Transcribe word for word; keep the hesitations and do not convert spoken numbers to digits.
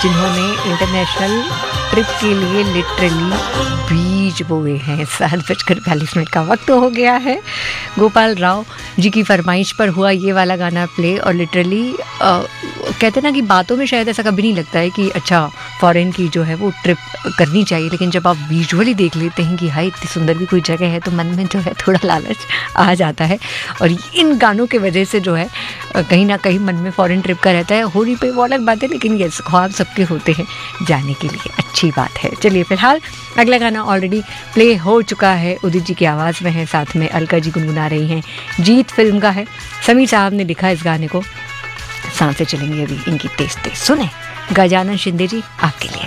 जिन्होंने international trip के लिए लिटरली बीज बोए हैं। सात बजकर बयालीस मिनट का वक्त हो गया है। गोपाल राव जी की फरमाइश पर हुआ ये वाला गाना प्ले, और लिटरली कहते हैं ना कि बातों में शायद ऐसा कभी नहीं लगता है कि अच्छा फॉरेन की जो है वो ट्रिप करनी चाहिए, लेकिन जब आप विजुअली देख लेते हैं कि हाय इतनी सुंदर भी कोई जगह है तो मन में जो है थोड़ा लालच आ जाता है। और इन गानों की वजह से जो है कहीं ना कहीं मन में फॉरेन ट्रिप का रहता है। होली पे वो अलग बात है, लेकिन ये ख्वाब सबके होते हैं जाने के लिए, अच्छी बात है। चलिए फिलहाल अगला गाना ऑलरेडी प्ले हो चुका है, उदित जी की आवाज़ में है, साथ में अलका जी गुनगुना रही हैं। जीत फिल्म का है, समीर साहब ने लिखा इस गाने को। सांसें चलेंगी अभी इनकी तेज तेज, सुने गजानन शिंदे जी आपके लिए।